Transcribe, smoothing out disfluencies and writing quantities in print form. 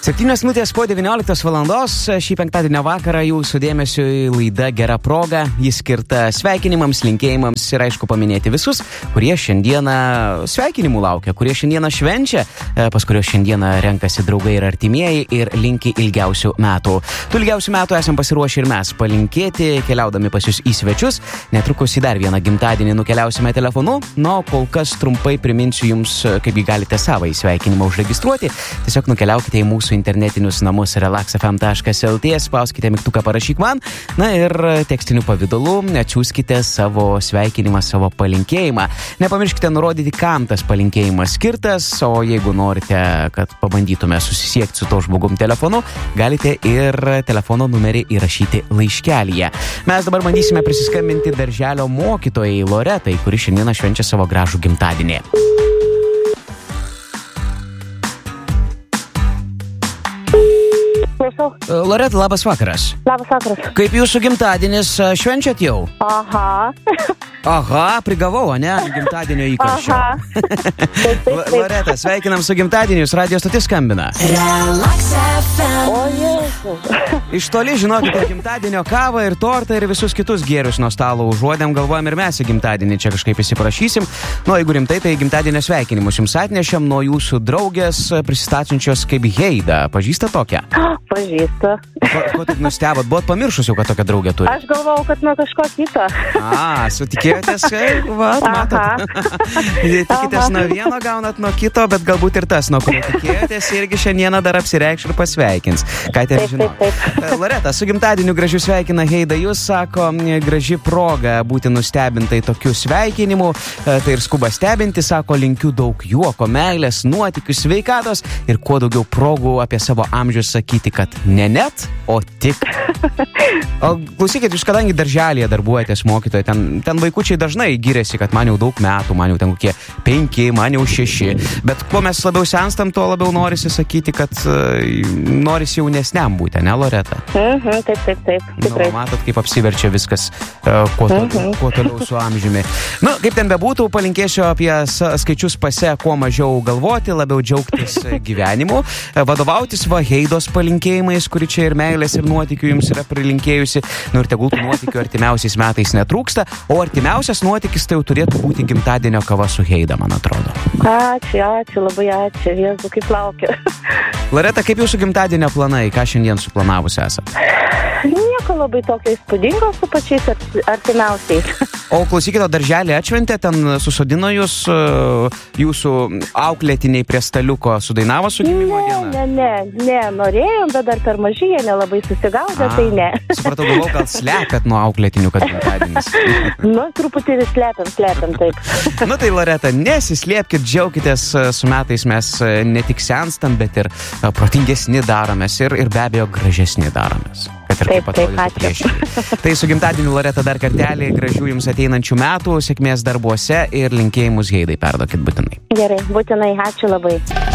7 minutės po 19 valandos šį penktadienio vakarą jūsų dėmesio į laidą Gera proga. Jis skirta sveikinimams, linkėjimams ir aišku paminėti visus, kurie šiandieną sveikinimų laukia, kurie šiandieną švenčia, pas kurios šiandieną renkasi draugai ir artimieji ir linki ilgiausių metų. Tų ilgiausių metų esam pasiruošę ir mes palinkėti, keliaudami pas jūs į svečius. Netrukus į dar vieną gimtadienį nukeliausime telefonu, o kol kas trumpai priminsiu jums, kaipgi galite savo sveikinimą užregistruoti. Tiesiog nukeliaukite į mūsų internetinius namus relax.fm.lt, spauskite mygtuką parašyk man, na ir tekstiniu pavidalu atsiųskite savo sveikinimą, savo palinkėjimą. Nepamirškite nurodyti, kam tas palinkėjimas skirtas, o jeigu norite, kad pabandytume susisiekti su to žmogum telefonu, galite ir telefono numerį įrašyti laiškelyje. Mes dabar bandysime prisiskambinti darželio mokytojai Loretai, kuri šiandieną švenčia savo gražų gimtadienį. Loreta, labas vakaras. Labas vakaras. Kaip jūsų gimtadienis, švenčiat jau? Aha, prigavau, ne? Gimtadienio įkarščio. Taip. Loreta, sveikinam su gimtadieniu, jūs radijo stotis skambina. O Jėzus. Iš toli žinokite gimtadienio kavą ir tortą ir visus kitus gėrius nuo stalo užuodėm, galvojam ir mes į gimtadienį čia kažkaip įsiprašysim. Nu, jeigu rimtai, tai gimtadienio sveikinimus jums atnešėm nuo jūsų draugės prisistačiančios kaip Heida. Pažįsta tokią? Pažįstu. Ko taip nustebot? Buvot pamiršus jau, kad tokią draugę turi? Aš galvojau, kad nuo kažko kito. Sutikėjotės, matot. Tikitės nuo vieno, gaunat nuo kito, bet galbūt ir tas, nuo kurio tikėjotės, irgi šiandieną dar apsireikš ir pasveikins. Ką ten žinau? Loreta, su gimtadieniu gražiu sveikina Heida. Jūs sako, graži proga būti nustebintai tokiu sveikinimu. Tai ir skuba stebinti, sako, linkiu daug juoko, meilės, nuotykių, sveikatos ir kuo daugiau progų apie savo amžių sakyti, kad ne net, o tik. O klausykit, jūs kadangi darželėje darbuojatės mokytoje, ten vaikučiai dažnai giriasi, kad man jau daug metų, man jau ten kokie 5, man jau 6. Bet kuo mes labiau senstam, tuo labiau norisi sakyti, kad norisi jaunesniam būti, ne, Loreta? Taip. Tikrai. Matot, kaip apsiverčia viskas, kuo toliau su amžiumi. Nu, kaip ten bebūtų, palinkėsiu apie skaičius pase, kuo mažiau galvoti, labiau džiaugtis gyvenimu, vadovautis Heidos palinkėjimais, kuri čia ir meilės, ir nuotykių jums yra prilinkėjusi. Nu ir tegul tų nuotykių artimiausiais metais netrūksta, o artimiausias nuotykis tai jau turėtų būti gimtadienio kava su Heida, man atrodo. Ačiū, labai ačiū. Jėzu, kaip laukiu. Loreta, kaip jūsų gimtadienio planai? Ką šiandien suplanavus esat? Nieko labai tokio įspūdingo su pačiais artimiausiais. O klausykite, darželį atšventė, ten susodino jūs, jūsų auklėtiniai prie staliuko sudainavo su gimimo diena? Ne, norėjom, bet dar per maži, jie nelabai susigaudė, tai ne. Supratau, galvojau, gal slepiat nuo auklėtinių, kad gimtadienis. Nu, truputį slepiam, taip. Nu tai, Loreta, nesislėpkit, džiaukitės su metais, mes ne tik senstam, bet ir protingesni daromės ir be abejo gražesni daromės. Taip, ačiū. Tai su gimtadieniu, Loreta, dar kartelį gražių jums ateinančių metų, sėkmės darbuose ir linkėjimus Heidai perduokit būtinai. Gerai, būtinai, ačiū labai.